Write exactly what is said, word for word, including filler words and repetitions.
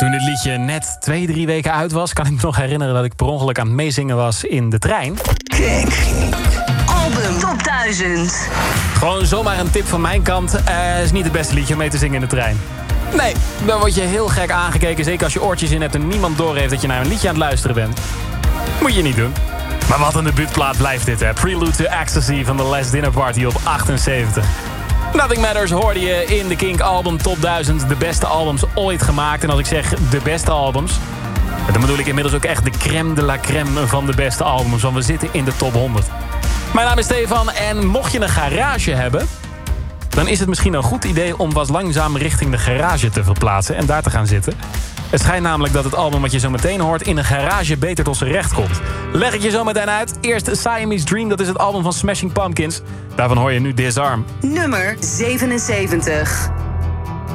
Toen dit liedje net twee, drie weken uit was, kan ik me nog herinneren dat ik per ongeluk aan het meezingen was in de trein. Kink. Album Top duizend. Gewoon zomaar een tip van mijn kant. Uh, is niet het beste liedje om mee te zingen in de trein. Nee, dan word je heel gek aangekeken. Zeker als je oortjes in hebt en niemand doorheeft dat je naar een liedje aan het luisteren bent. Moet je niet doen. Maar wat een debuutplaat blijft dit, hè. Prelude to Ecstasy van The Last Dinner Party op achtenzeventig. Nothing Matters hoorde je in de Kink Album Top duizend. De beste albums ooit gemaakt. En als ik zeg de beste albums, dan bedoel ik inmiddels ook echt de crème de la crème van de beste albums. Want we zitten in de top honderd. Mijn naam is Stefan en mocht je een garage hebben, dan is het misschien een goed idee om wat langzaam richting de garage te verplaatsen en daar te gaan zitten. Het schijnt namelijk dat het album wat je zo meteen hoort in een garage beter tot zijn recht komt. Leg ik je zo meteen uit. Eerst Siamese Dream, dat is het album van Smashing Pumpkins. Daarvan hoor je nu Disarm. Nummer zevenenzeventig.